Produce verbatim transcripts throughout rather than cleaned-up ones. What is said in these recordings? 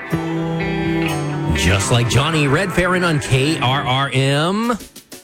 Just like Johnny Redfarron on K R R M.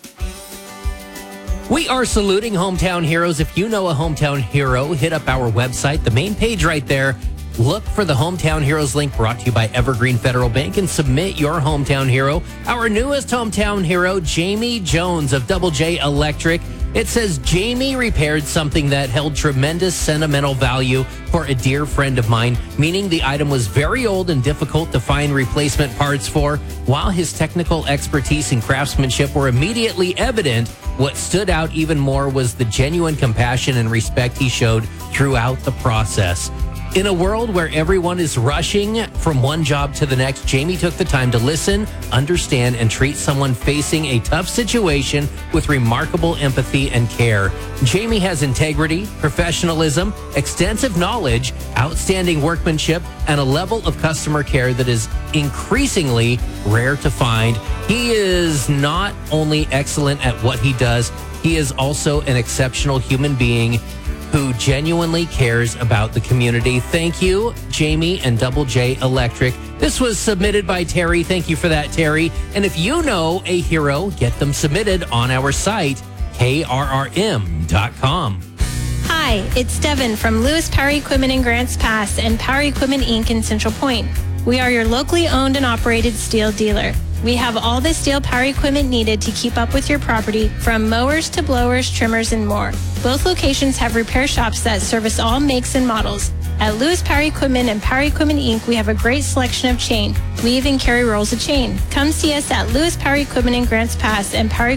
We are saluting hometown heroes. If you know a hometown hero, hit up our website, the main page right there. Look for the Hometown Heroes link brought to you by Evergreen Federal Bank and submit your hometown hero. Our newest hometown hero, Jamie Jones of Double J Electric. It says, Jamie repaired something that held tremendous sentimental value for a dear friend of mine, meaning the item was very old and difficult to find replacement parts for. While his technical expertise and craftsmanship were immediately evident, what stood out even more was the genuine compassion and respect he showed throughout the process. In a world where everyone is rushing from one job to the next, Jamie took the time to listen, understand, and treat someone facing a tough situation with remarkable empathy and care. Jamie has integrity, professionalism, extensive knowledge, outstanding workmanship, and a level of customer care that is increasingly rare to find. He is not only excellent at what he does, he is also an exceptional human being who genuinely cares about the community. Thank you, Jamie and Double J Electric. This was submitted by Terry. Thank you for that, Terry. And if you know a hero, get them submitted on our site, K R R M dot com. Hi, it's Devin from Lewis Power Equipment in Grants Pass and Power Equipment Incorporated in Central Point. We are your locally owned and operated steel dealer. We have all the steel power equipment needed to keep up with your property, from mowers to blowers, trimmers, and more. Both locations have repair shops that service all makes and models. At Lewis Power Equipment and Power Equipment Incorporated, we have a great selection of chain. We even carry rolls of chain. Come see us at Lewis Power Equipment in Grants Pass and Power